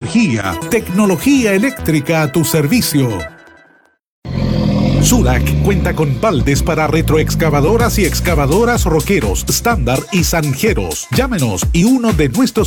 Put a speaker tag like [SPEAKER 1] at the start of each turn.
[SPEAKER 1] Energía, tecnología eléctrica a tu servicio. Surac cuenta con baldes para retroexcavadoras y excavadoras Roqueros, Estándar y Zanjeros. Llámenos y uno de nuestros